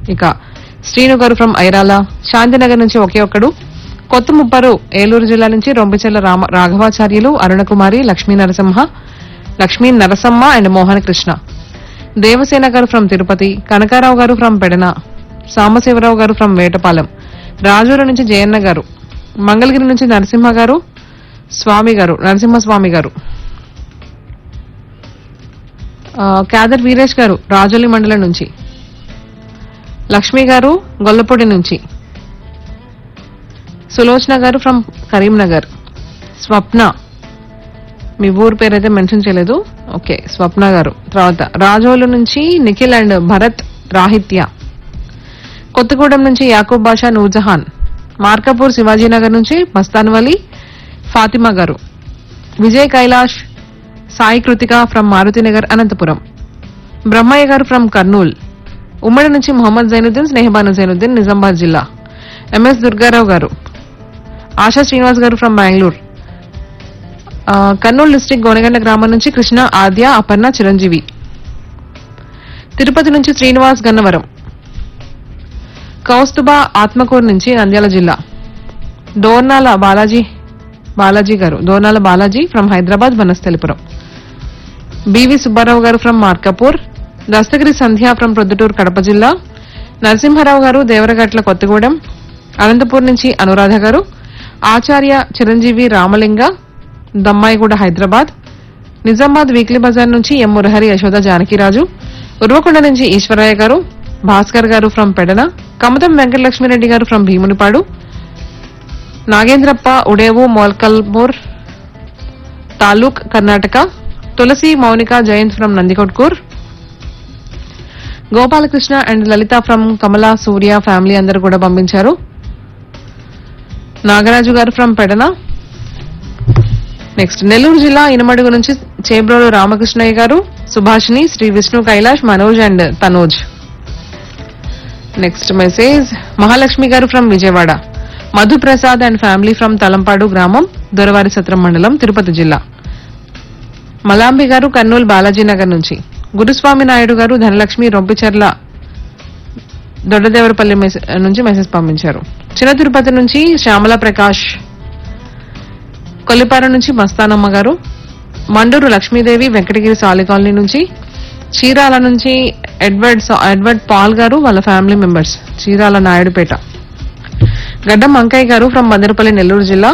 ఇక శ్రీను గారు ఫ్రమ్ ఐరాల, శాంతినగర్ నుంచి ఒకే ఒక్కడు, కొత్త ముప్పరు ఏలూరు జిల్లా నుంచి రొంపిచెల్ల రాఘవాచార్యులు, అరుణకుమారి, లక్ష్మీ నరసమ్మ అండ్ మోహన్ కృష్ణ, దేవసేన గారు ఫ్రమ్ తిరుపతి, కనకారావు గారు ఫ్రమ్ పెడన, సాంబశివరావు గారు ఫ్రమ్ వేటపాలెం, రాజూరు నుంచి జయన్న గారు, మంగళగిరి నుంచి నరసింహస్వామి గారు, క్యాదర్ వీరేష్ గారు రాజోలి మండలం నుంచి, లక్ష్మి గారు గొల్లపూడి నుంచి, సులోచన గారు ఫ్రమ్ కరీంనగర్, స్వప్న, మీ ఊరు పేరైతే మెన్షన్ చేయలేదు, ఓకే స్వప్న గారు. తర్వాత రాజోలు నుంచి నిఖిల్ అండ్ భరత్ రాహిత్య, కొత్తగూడెం నుంచి యాకూబ్ బాషా నూర్జహాన్, మార్కాపూర్ శివాజీనగర్ నుంచి మస్తాన్ వలీ ఫాతిమా గారు, విజయ్ కైలాష్ సాయి కృతిక ఫ్రమ్ మారుతినగర్ అనంతపురం, బ్రహ్మయ్య గారు ఫ్రమ్ కర్నూల్, ఉమ్మడి నుంచి మొహమ్మద్ జైనుద్దీన్ స్నేహబాను జైనుద్దీన్ నిజామాబాద్ జిల్లా, ఎంఎస్ దుర్గారావు గారు, ఆశా శ్రీనివాస్ గారు ఫ్రమ్ బెంగళూరు, కర్నూలు డిస్టిక్ గోనెగండ గ్రామం నుంచి కృష్ణ, ఆద్య, అపర్ణ, చిరంజీవి, తిరుపతి నుంచి శ్రీనివాస్ గన్నవరం, కౌస్తుబా ఆత్మకూరు నుంచి నంద్యాల జిల్లా, దోర్నాల బాలాజీ ఫ్రమ్ హైదరాబాద్ వనస్థలిపురం, బివి సుబ్బారావు గారు from Markapur, Dastagiri Sandhya from Proddatur Kadapa జిల్లా, నరసింహారావు గారు దేవరగట్ల కొత్తగూడెం, అనంతపూర్ నుంచి అనురాధ గారు, ఆచార్య చిరంజీవి రామలింగ దమ్మాయిగూడ హైదరాబాద్, నిజామాబాద్ వీక్లీ బజార్ నుంచి ఎం మురహరి యశోద జానకిరాజు, ఉర్వకొండ నుంచి ఈశ్వరయ్య గారు, భాస్కర్ గారు ఫ్రమ్ పెడన, కమతం వెంకటలక్ష్మిరెడ్డి గారు from Bheemunipadu, Nagendrappa ఉడేవు మోల్కల్మూర్ taluk Karnataka, Tulasi Mounika Jayant from Nandikotkur, Gopalakrishna and Lalitha from Kamala Surya family అందరూ కూడా పంపించారు, నాగరాజు గారు ఫ్రమ్ పెడన. నెక్స్ట్ నెల్లూరు జిల్లా ఇనమడుగు నుంచి చేబ్రోలు రామకృష్ణయ్య గారు, Subhashini, Shri Vishnu Kailash, Manoj and Tanoj. Next message Mahalakshmi గారు from Vijayawada, Madhu Prasad and family from Talampadu గ్రామం, దొరవారి సత్రం మండలం, తిరుపతి జిల్లా, మలాంబి గారు కర్నూలు బాలాజీనగర్ నుంచి, గురుస్వామి నాయుడు గారు ధనలక్ష్మి రొంపిచెర్ల దొడ్డదేవరపల్లి నుంచి మెసేజ్ పంపించారు, చిన్న తిరుపతి నుంచి శ్యామల ప్రకాష్, కొల్లిపార నుంచి మస్తానమ్మ గారు, మండూరు లక్ష్మీదేవి వెంకటగిరి సాలి కాలనీ నుంచి, చీరాల నుంచి ఎడ్వర్డ్ పాల్ గారు వాళ్ళ ఫ్యామిలీ మెంబర్స్, చీరాల నాయుడుపేట, గడ్డం అంకయ్య గారు ఫ్రమ్ మదనపల్లి నెల్లూరు జిల్లా,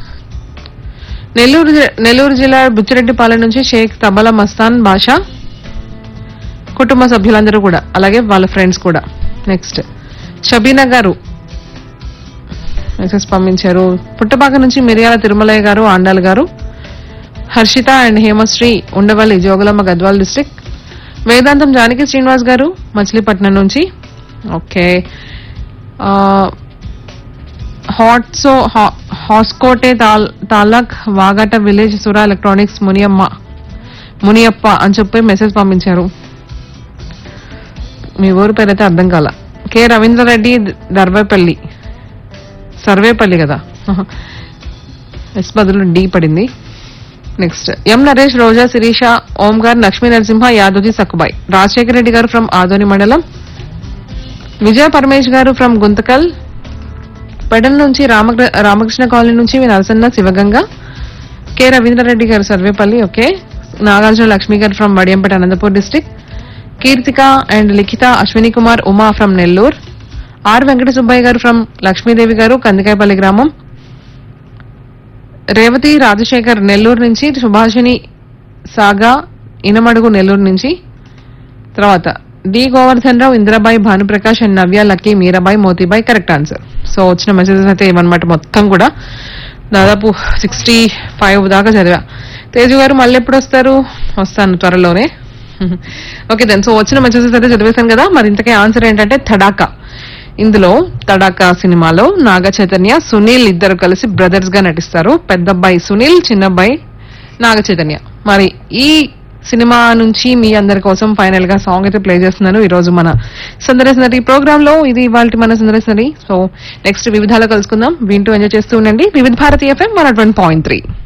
నెల్లూరు జిల్లా బుచ్చిరెడ్డిపాలెం నుంచి షేక్ తబలా మస్తాన్ బాషా కుటుంబ సభ్యులందరూ కూడా, అలాగే వాళ్ళ ఫ్రెండ్స్ కూడా. నెక్స్ట్ షబీనా గారు మెసేజ్ పంపించారు, పుట్టపాక నుంచి మిరియాల తిరుమలయ్య గారు, ఆండాల్ గారు, హర్షిత అండ్ హేమశ్రీ ఉండవల్లి జోగులమ్మ గద్వాల్ డిస్టిక్, వేదాంతం జానకి శ్రీనివాస్ గారు మచిలీపట్నం నుంచి, ఓకే హాస్కోటే తాలక్ వాగట విలేజ్ సురా ఎలక్ట్రానిక్స్ మునియప్ప అని చెప్పి మెసేజ్ పంపించారు, మీ ఊరు పేరైతే అర్థం కాల, కె రవీంద్రరెడ్డి సర్వేపల్లి కదా, ఎస్ బదులు డి పడింది. నెక్స్ట్ ఎం నరేష్, రోజా, శిరీష, ఓంకార్, లక్ష్మీ నరసింహ, యాదోజీ సక్కుబాయ్, రాజశేఖర రెడ్డి గారు ఫ్రమ్ ఆదోని మండలం, విజయ పరమేష్ గారు ఫ్రమ్ గుంతకల్, పెడన్ నుంచి రామకృష్ణ కాలనీ నుంచి నరసన్న శివగంగ, కె రవీంద్రరెడ్డి గారు సర్వేపల్లి, ఓకే నాగార్జున లక్ష్మి గారు from Vadiyampeta Anantapur district, Keerthika and Likhita, Ashwini Kumar, Uma from Nellore, are Venkata Subbaiah గారు ఫ్రమ్ లక్ష్మీదేవి గారు కందికాయపల్లి గ్రామం, రేవతి రాజశేఖర్ నెల్లూరు నుంచి, సుభాషిణి సాగా ఇనమడుగు నెల్లూరు నుంచి, తర్వాత D Govardhan Rao, Indirabai, Bhanuprakash and Navya, lucky, Mirabai, Motibai correct answer. So వచ్చిన మెసేజెస్ అయితే ఏమన్నమాట మొత్తం కూడా దాదాపు 65 దాకా చదివా. తేజు గారు మళ్ళీ ఎప్పుడు వస్తారు? వస్తాను త్వరలోనే. ఓకే దెన్, సో వచ్చిన మెసేజెస్ అయితే చదివేశాను కదా, మరి ఇంతకే ఆన్సర్ ఏంటంటే తడాకా. ఇందులో తడాకా సినిమాలో నాగ చైతన్య, సునీల్ ఇద్దరు కలిసి బ్రదర్స్ గా నటిస్తారు. పెద్దబ్బాయి సునీల్, చిన్నబ్బాయి నాగ చైతన్య. మరి ఈ సినిమా నుంచి మీ అందరి కోసం ఫైనల్ గా సాంగ్ అయితే ప్లే చేస్తున్నాను ఈ రోజు మన సందర్శనరీ ప్రోగ్రామ్ లో. ఇది ఇవాళ మన సందర్శనరీ. సో నెక్స్ట్ వివిధాలో కలుసుకుందాం. వింటూ ఎంజాయ్ చేస్తూ ఉండండి వివిధ భారతి FM 101.3.